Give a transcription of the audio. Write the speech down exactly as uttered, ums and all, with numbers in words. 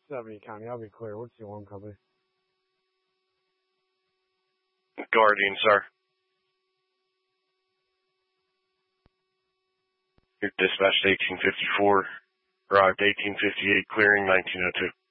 seventy County, I'll be clear. What's the alarm company? Guardian, sir. You're dispatched eighteen fifty-four, arrived eighteen fifty-eight, clearing nineteen oh two.